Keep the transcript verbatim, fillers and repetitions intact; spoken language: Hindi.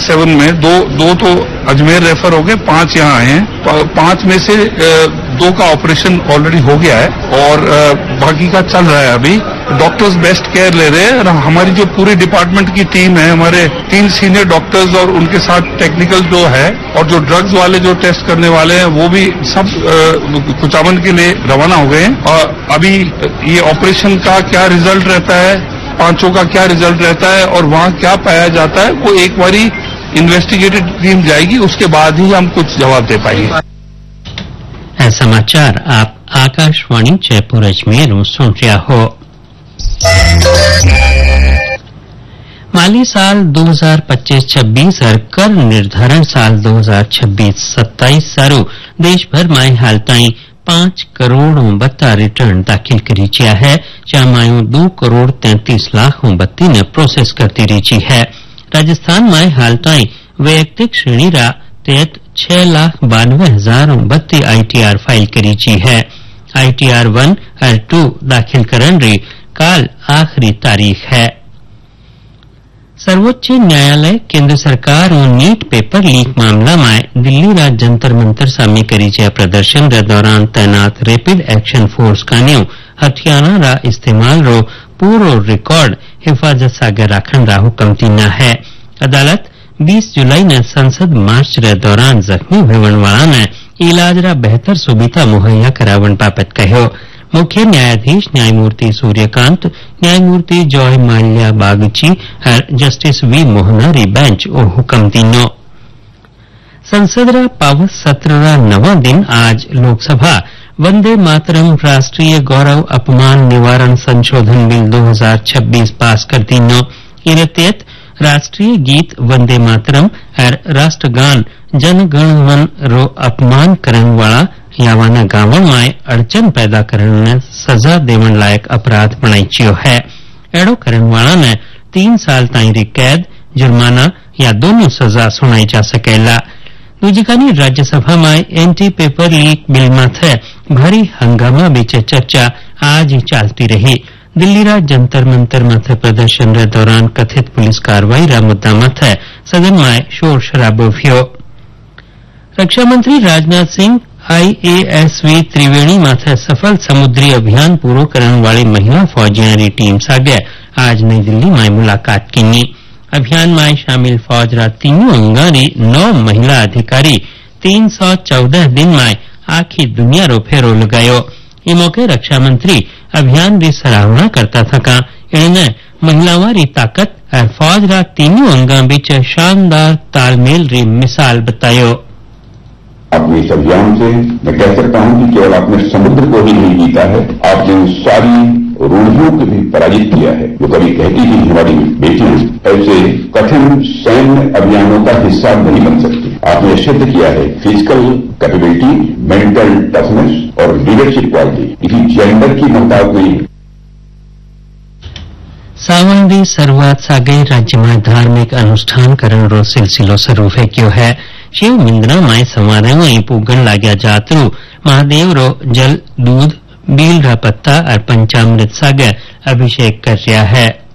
सत्ताईस में दो दो तो अजमेर रेफर हो गए, पांच यहाँ आए हैं। पांच में से दो का ऑपरेशन ऑलरेडी हो गया है और बाकी का चल रहा है। अभी डॉक्टर्स बेस्ट केयर ले रहे हैं और हमारी जो पूरी डिपार्टमेंट की टीम है, हमारे तीन सीनियर डॉक्टर्स और उनके साथ टेक्निकल जो है और जो ड्रग्स वाले जो टेस्ट करने वाले हैं वो भी सब कुचामन के लिए रवाना हो गए हैं। और अभी ये ऑपरेशन का क्या रिजल्ट रहता है, पांचों का क्या रिजल्ट रहता है और वहां क्या पाया जाता है, वो एक बारी इन्वेस्टिगेटिव टीम जाएगी, उसके बाद ही हम कुछ जवाब दे पाएंगे। समाचार आप आकाशवाणी जयपुर अजमेर सुन रहा हो। माली साल दो हज़ार पच्चीस छब्बीस और कर निर्धारण साल दो हज़ार छब्बीस सत्ताईस सारू देश भर में हाल ताईं पांच करोड़ बत्ता रिटर्न दाखिल करी जिया है, जहाँ दो करोड़ तैंतीस लाख बत्ती ने प्रोसेस करती रही है। राजस्थान में हाल ताईं वैयक्तिक श्रेणी रा तहत छह लाख बानवे हजार बत्ती आईटीआर फाइल करी जी है। आईटीआर वन और टू दाखिल करन री काल आखिरी तारीख है। सर्वोच्च न्यायालय केंद्र सरकार और नीट पेपर लीक मामला में दिल्ली राज जंतर मंतर सामी करी जया प्रदर्शन रे दौरान तैनात रैपिड एक्शन फोर्स कान्यू हथियारा रा इस्तेमाल रो पूरो रिकॉर्ड हिफाजत सागे राखण रा हुक्म दीना है। अदालत बीस जुलाई ने संसद मार्च रे दौरान जख्मी होवण वाला ने इलाज रा बेहतर सुविधा मुहैया करावण बाबत कहो। मुख्य न्यायाधीश न्यायमूर्ति सूर्यकांत, न्यायमूर्ति जॉय माल्या बागची और जस्टिस वी मोहनारी बेंच ओ हुक्म दीनो। संसद रा पावत सत्र रा नवा दिन आज लोकसभा वंदे मातरम राष्ट्रीय गौरव अपमान निवारण संशोधन बिल दो हज़ार छब्बीस पास कर दीनो। इन तहत राष्ट्रीय गीत वंदे मातरम और राष्ट्रगान जन गण मन रो अपमान करने वाला यावाना गांवों में अड़चन पैदा करने सजा देवन लायक अपराध बनाईचियो है। एड़ो करने वाला ने तीन साल ताईं री कैद, जुर्माना या दोनों सजा सुनाई जा सकेला। दूजी कानी राज्यसभा में एंटी पेपर लीक बिल माथे भारी हंगामा बीच चर्चा आज ही चलती रही। दिल्ली रा जंतर मंतर माथे प्रदर्शन रे दौरान कथित पुलिस कार्रवाई रा मुद्दा माथे सदन में शोर शराबो थियो। रक्षा मंत्री राजनाथ सिंह आईएएसवी त्रिवेणी माथे सफल समुद्री अभियान पूरो करने वाली महिला फौजियों की टीम सागे आज नई दिल्ली में मुलाकात की। अभियान में शामिल फौज रा तीनों अंगारी नौ महिला अधिकारी तीन सौ चौदह दिन में आखी दुनिया रो फेरो लगायो। इस मौके रक्षा मंत्री अभियान की सराहना करता थका इन्हें महिलाओं की ताकत और फौज रा तीनों अंगा बीच शानदार तालमेल री मिसाल बतायो। अपने इस अभियान से मैं कह सकता हूं कि केवल आपने समुद्र को ही नहीं जीता है, आपने उन सारी रूढ़ियों को भी पराजित किया है जो कभी कहती थी हमारी बेटियां ऐसे कठिन सैन्य अभियानों का हिस्सा नहीं बन सकती। आपने सिद्ध किया है फिजिकल कैपेबिलिटी, मेंटल टफनेस और लीडरशिप क्वालिटी, किसी जेंडर की मोहताज नहीं। सावन री शुरुआत सागे राज्य में धार्मिक अनुष्ठान करण रो सिलसिलो शुरू थयो है। शिव मिंदना में समारोह पूगण लाग्या जातरू महादेव रो जल, दूध, बील रा पत्ता और पंचामृत सागे अभिषेक कर रहा है।